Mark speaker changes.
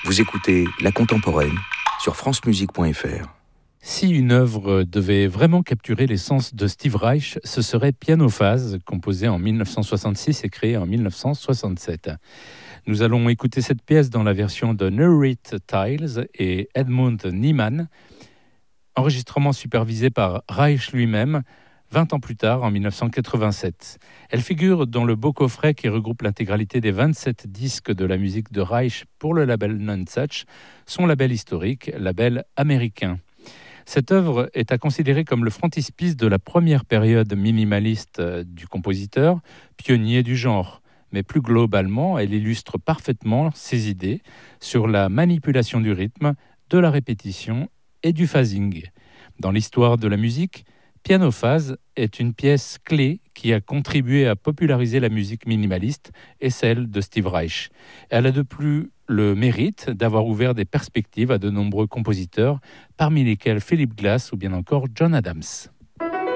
Speaker 1: Vous écoutez La Contemporaine sur francemusique.fr.
Speaker 2: Si une œuvre devait vraiment capturer l'essence de Steve Reich, ce serait Pianophase, composé en 1966 et créé en 1967. Nous allons écouter cette pièce dans la version de Nurit Tiles et Edmund Niemann, enregistrement supervisé par Reich lui-même, 20 ans plus tard, en 1987. Elle figure dans le beau coffret qui regroupe l'intégralité des 27 disques de la musique de Reich pour le label Nonesuch, son label historique, label américain. Cette œuvre est à considérer comme le frontispice de la première période minimaliste du compositeur, pionnier du genre. Mais plus globalement, elle illustre parfaitement ses idées sur la manipulation du rythme, de la répétition et du phasing. Dans l'histoire de la musique, Pianophase est une pièce clé qui a contribué à populariser la musique minimaliste et celle de Steve Reich. Elle a de plus le mérite d'avoir ouvert des perspectives à de nombreux compositeurs, parmi lesquels Philip Glass ou bien encore John Adams.